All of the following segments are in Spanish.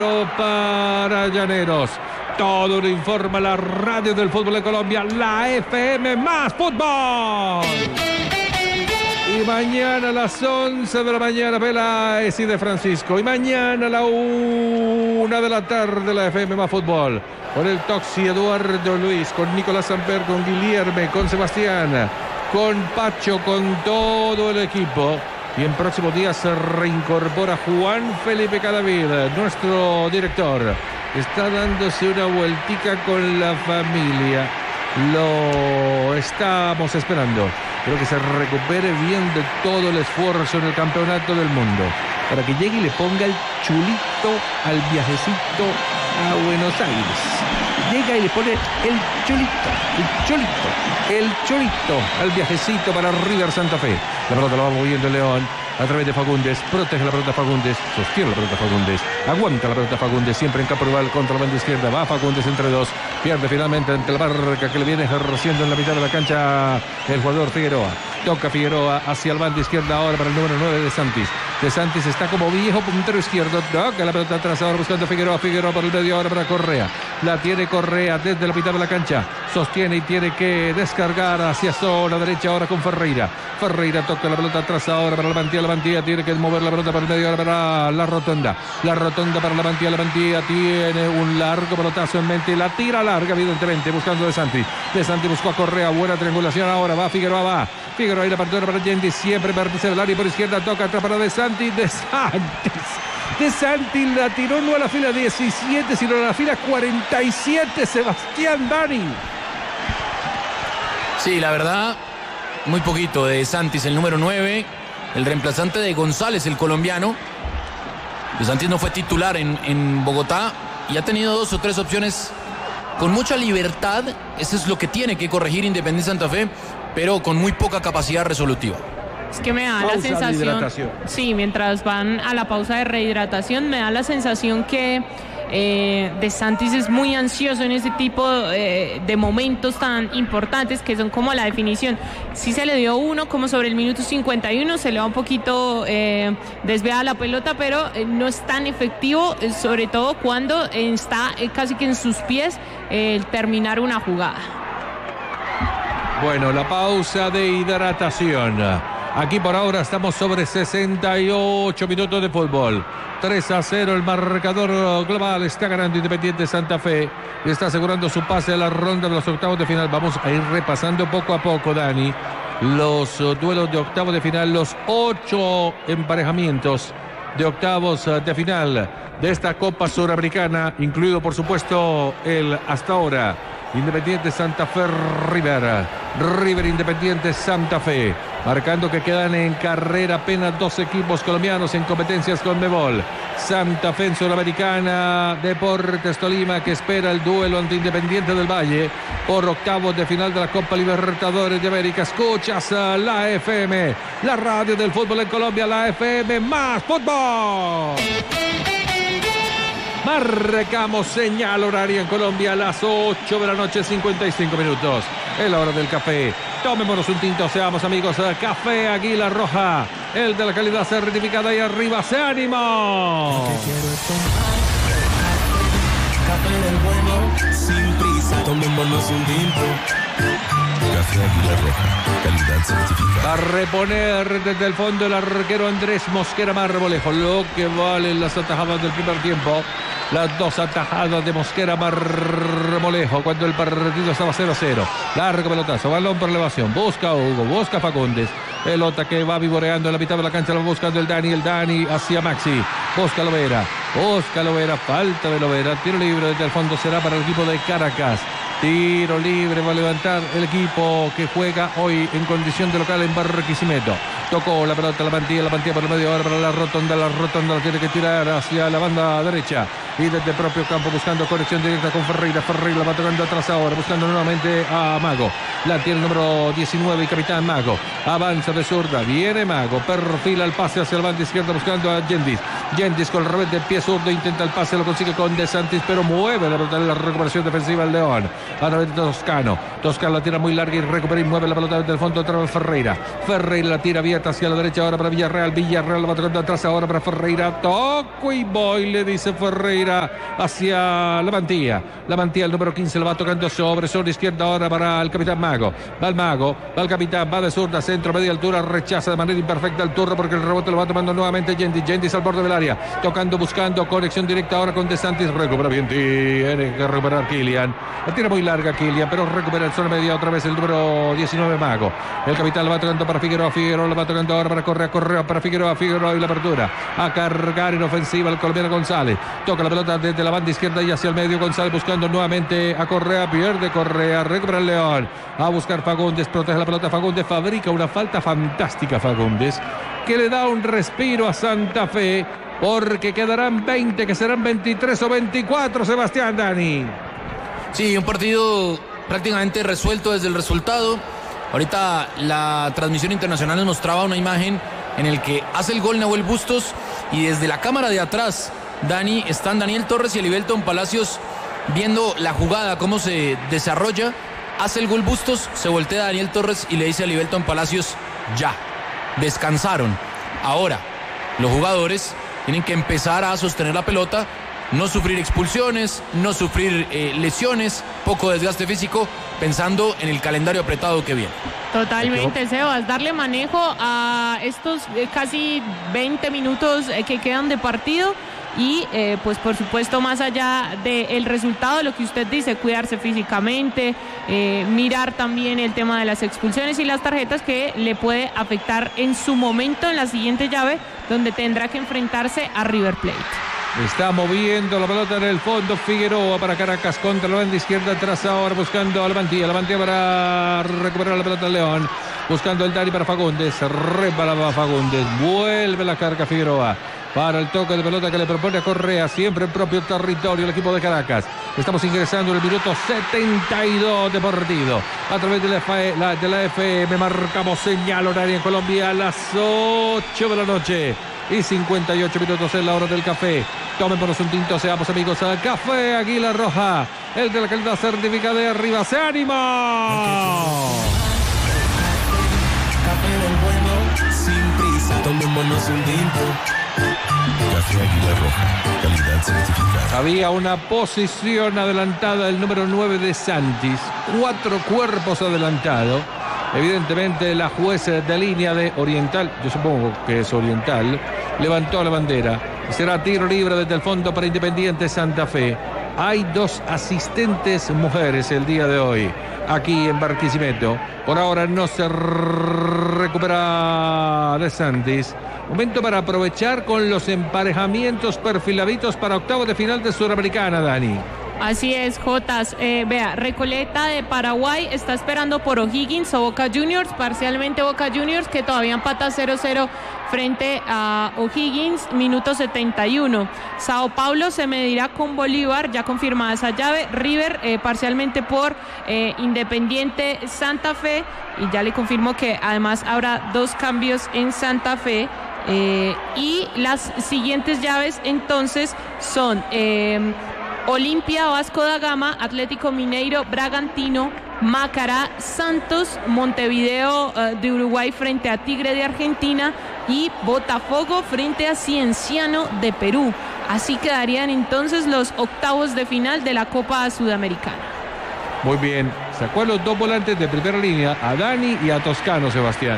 Para Llaneros. Todo lo informa la radio del fútbol de Colombia, la FM más fútbol. Y mañana a las 11 de la mañana, Peláez y de Francisco. Y mañana a la 1 de la tarde, la FM más fútbol. Con el Toxi, Eduardo Luis, con Nicolás Samper, con Guilherme, con Sebastián, con Pacho, con todo el equipo. Y en próximos días se reincorpora Juan Felipe Cadavid, nuestro director. Está dándose una vueltica con la familia. Lo estamos esperando. Creo que se recupere bien de todo el esfuerzo en el campeonato del mundo. Para que llegue y le ponga el chulito al viajecito a Buenos Aires. Llega y le pone el chulito al viajecito para River Santa Fe. La pelota la va moviendo el León a través de Fagundes. Protege la pelota Fagundes. Sostiene la pelota Fagundes. Aguanta la pelota Fagundes. Siempre en campo rival contra la banda izquierda. Va Fagundes entre dos. Pierde finalmente ante la marca que le viene ejerciendo en la mitad de la cancha el jugador Figueroa. Toca Figueroa hacia la banda izquierda ahora para el número 9 de Santis. De Santis está como viejo puntero izquierdo. Toca la pelota atrás ahora buscando a Figueroa. Figueroa por el medio ahora para Correa. La tiene Correa desde la mitad de la cancha. Sostiene y tiene que descargar hacia zona derecha ahora con Ferreira. Ferreira toca la pelota atrás ahora para la Mantilla tiene que mover la pelota para el medio ahora para la Rotonda. La Rotonda para la Mantilla tiene un largo pelotazo en mente. La tira larga evidentemente buscando De Santis. De Santis buscó a Correa. Buena triangulación ahora. Va Figueroa, va. Figueroa y la partida para Yendi. Siempre pertenece al área por izquierda. Toca atrás para De Santis. De Santis la tiró no a la fila 17, sino a la fila 47. Sebastián Dani. Sí, la verdad, muy poquito de Santis, el número 9, el reemplazante de González, el colombiano. De Santis no fue titular en Bogotá y ha tenido 2 o 3 opciones con mucha libertad. Eso es lo que tiene que corregir Independiente Santa Fe, pero con muy poca capacidad resolutiva. Es que me da la sensación, sí, mientras van a la pausa de rehidratación, me da la sensación que De Santis es muy ansioso en ese tipo de momentos tan importantes que son como la definición. Sí se le dio uno como sobre el minuto 51, se le va un poquito desviada la pelota, pero no es tan efectivo, sobre todo cuando está casi que en sus pies terminar una jugada. Bueno, la pausa de hidratación. Aquí por ahora estamos sobre 68 minutos de fútbol. 3-0 el marcador global. Está ganando Independiente Santa Fe. Y está asegurando su pase a la ronda de los octavos de final. Vamos a ir repasando poco a poco, Dani, los duelos de octavos de final. Los 8 emparejamientos de octavos de final de esta Copa Suramericana. Incluido, por supuesto, el hasta ahora Independiente Santa Fe River Independiente Santa Fe, marcando que quedan en carrera apenas 2 equipos colombianos en competencias Conmebol. Santa Fe en Sudamericana, Deportes Tolima, que espera el duelo ante Independiente del Valle por octavos de final de la Copa Libertadores de América. Escuchas a la FM, la radio del fútbol en Colombia, la FM más fútbol. Marcamos señal horaria en Colombia a las 8 de la noche, 55 minutos. Es la hora del café. Tomémonos un tinto, seamos amigos. Café Águila Roja, el de la calidad certificada y arriba se ánimo. Café del bueno, sin prisa, tomémonos un tinto. Café Águila Roja, calidad certificada. Va a reponer desde el fondo el arquero Andrés Mosquera Marmolejo. Lo que valen las atajadas del primer tiempo. Las 2 atajadas de Mosquera Marmolejo cuando el partido estaba 0-0. Largo pelotazo, balón por elevación. Busca Hugo, busca Fagundes. Pelota que va vivoreando en la mitad de la cancha. Lo va buscando el Dani hacia Maxi. Busca Lovera, falta de Lovera. Tiro libre desde el fondo será para el equipo de Caracas. Tiro libre va a levantar el equipo que juega hoy en condición de local en Barquisimeto. Tocó la pelota, la mantilla por el medio ahora para la Rotonda la tiene que tirar hacia la banda derecha y desde el propio campo buscando conexión directa con Ferreira va tocando atrás ahora, buscando nuevamente a Mago. La tiene el número 19 y capitán Mago. Avanza de zurda, viene Mago, perfila el pase hacia la banda izquierda buscando a Yendis. Yendis con el revés del pie zurdo, intenta el pase, lo consigue con De Santis, pero mueve la pelota en la recuperación defensiva del León. A través de Toscano. Toscano la tira muy larga y recupera y mueve la pelota desde el fondo otra vez Ferreira. Ferreira la tira abierta hacia la derecha ahora para Villarreal. Villarreal la va tocando atrás ahora para Ferreira. Toco y voy, le dice Ferreira hacia la mantilla. La mantilla, el número 15, la va tocando sobre izquierda ahora para el capitán Mago. Va el Mago, va el capitán, va de zurda, centro, media altura, rechaza de manera imperfecta el turno porque el rebote lo va tomando nuevamente Yendis. Yendis al borde del área, tocando, buscando conexión directa ahora con De Santis. Recupera bien, tiene que recuperar Kylian. La tira muy larga Kylian, pero recupera en zona media otra vez el número 19 Mago. El capitán lo va tocando para Figueroa. Figueroa lo va tocando ahora para Correa para Figueroa. Figueroa y la apertura. A cargar en ofensiva el colombiano González. Toca la pelota desde la banda izquierda y hacia el medio. González buscando nuevamente a Correa. Pierde Correa. Recupera el León. A buscar Fagundes. Protege la pelota Fagundes. Fabrica una falta fantástica Fagundes, que le da un respiro a Santa Fe, porque quedarán 20, que serán 23 o 24, Sebastián Dani. Sí, un partido prácticamente resuelto desde el resultado. Ahorita la transmisión internacional nos mostraba una imagen en el que hace el gol Nahuel Bustos y desde la cámara de atrás, Dani, están Daniel Torres y Elivelton Palacios viendo la jugada, cómo se desarrolla. Hace el gol Bustos, se voltea Daniel Torres y le dice a Elivelton Palacios: ya, descansaron. Ahora, los jugadores tienen que empezar a sostener la pelota, no sufrir expulsiones, no sufrir lesiones, poco desgaste físico, pensando en el calendario apretado que viene. Totalmente, Sebas, darle manejo a estos casi 20 minutos que quedan de partido y pues por supuesto, más allá del resultado, lo que usted dice, cuidarse físicamente, mirar también el tema de las expulsiones y las tarjetas, que le puede afectar en su momento en la siguiente llave, donde tendrá que enfrentarse a River Plate. Está moviendo la pelota en el fondo Figueroa para Caracas contra la banda izquierda atrás ahora buscando a la mantilla para recuperar la pelota del León, buscando el Dani para Fagundes, repara Fagundes, vuelve la carga Figueroa para el toque de pelota que le propone a Correa, siempre en propio territorio el equipo de Caracas. Estamos ingresando en el minuto 72 de partido. A través de la FM marcamos señal horaria en Colombia a las 8 de la noche. Y 58 minutos en la hora del café. Tomémonos un tinto, seamos amigos al Café Águila Roja, el de la calidad certificada de arriba. ¡Se anima! Café del bueno, sin prisa, tomémonos un tinto. Café Águila Roja, calidad certificada. Había una posición adelantada del número 9 de Santis, 4 cuerpos adelantados. Evidentemente la jueza de línea de Oriental, yo supongo que es Oriental, levantó la bandera. Será tiro libre desde el fondo para Independiente Santa Fe. Hay 2 asistentes mujeres el día de hoy aquí en Barquisimeto. Por ahora no se recupera De Santis. Momento para aprovechar con los emparejamientos perfiladitos para octavos de final de Sudamericana, Dani. Así es, Jotas. Vea, Recoleta de Paraguay está esperando por O'Higgins o Boca Juniors, parcialmente Boca Juniors, que todavía empata 0-0 frente a O'Higgins, minuto 71. Sao Paulo se medirá con Bolívar, ya confirmada esa llave. River parcialmente por Independiente Santa Fe, y ya le confirmo que además habrá 2 cambios en Santa Fe. Y las siguientes llaves entonces son Olimpia, Vasco da Gama, Atlético Mineiro, Bragantino, Macará, Santos, Montevideo de Uruguay frente a Tigre de Argentina y Botafogo frente a Cienciano de Perú. Así quedarían entonces los octavos de final de la Copa Sudamericana. Muy bien, sacó a los 2 volantes de primera línea, a Dani y a Toscano, Sebastián.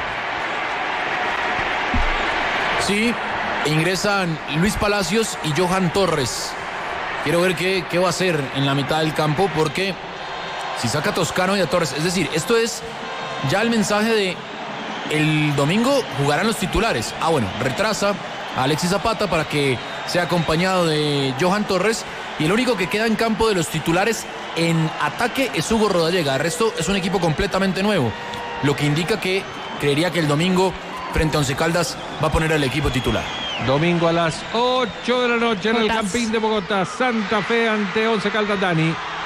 Sí, ingresan Luis Palacios y Johan Torres. Quiero ver qué va a hacer en la mitad del campo, porque si saca a Toscano y a Torres, es decir, esto es ya el mensaje de el domingo jugarán los titulares. Bueno, retrasa a Alexis Zapata para que sea acompañado de Johan Torres, y el único que queda en campo de los titulares en ataque es Hugo Rodallega. El resto es un equipo completamente nuevo, lo que indica que creería que el domingo frente a Once Caldas va a poner al equipo titular. Domingo a las 8 de la noche en el Campín de Bogotá. Santa Fe ante Once Caldas, Dani.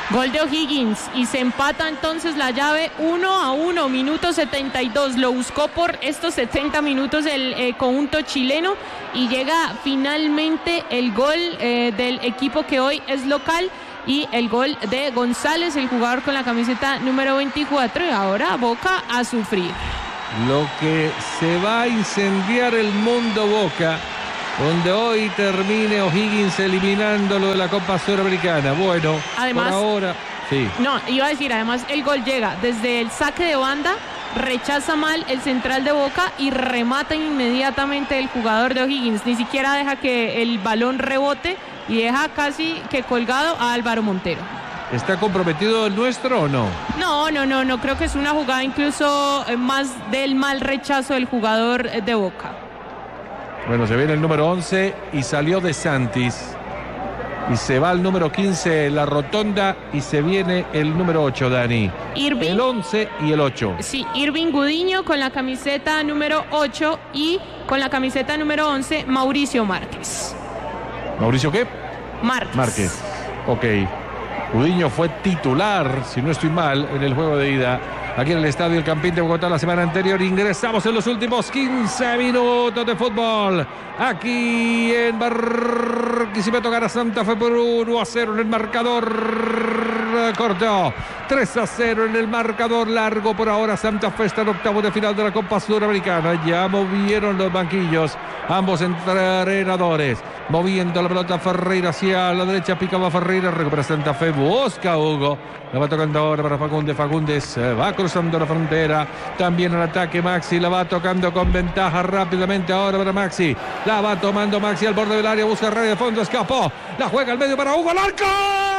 Gol de O'Higgins y se empata entonces la llave 1-1, minuto 72. Lo buscó por estos 70 minutos el conjunto chileno y llega finalmente el gol del equipo que hoy es local y el gol de González, el jugador con la camiseta número 24, y ahora Boca a sufrir. Lo que se va a incendiar el mundo Boca, donde hoy termine O'Higgins eliminándolo de la Copa Sudamericana. Bueno, además, por ahora, sí. No, iba a decir, además el gol llega desde el saque de banda, rechaza mal el central de Boca y remata inmediatamente el jugador de O'Higgins. Ni siquiera deja que el balón rebote y deja casi que colgado a Álvaro Montero. ¿Está comprometido el nuestro o no? No, creo que es una jugada incluso más del mal rechazo del jugador de Boca. Bueno, se viene el número 11 y salió De Santis. Y se va el número 15, la rotonda, y se viene el número 8, Dani. El 11 y el 8. Sí, Irving Gudiño con la camiseta número 8 y con la camiseta número 11, Mauricio Márquez. ¿Mauricio qué? Márquez. Ok. Gudiño fue titular, si no estoy mal, en el juego de ida aquí en el Estadio El Campín de Bogotá la semana anterior. Ingresamos en los últimos 15 minutos de fútbol. Aquí en Barquisimeto gana Santa Fe por 1-0 en el marcador corto. 3-0 en el marcador largo. Por ahora Santa Fe está en octavos de final de la Copa Sudamericana. Ya movieron los banquillos ambos entrenadores. Moviendo la pelota Ferreira hacia la derecha, picaba Ferreira, recupera Santa Fe, busca Hugo, la va tocando ahora para Fagundes, va cruzando la frontera, también el ataque Maxi, la va tocando con ventaja rápidamente ahora para Maxi, la va tomando Maxi al borde del área, busca red de fondo, escapó, la juega al medio para Hugo, ¡al arco!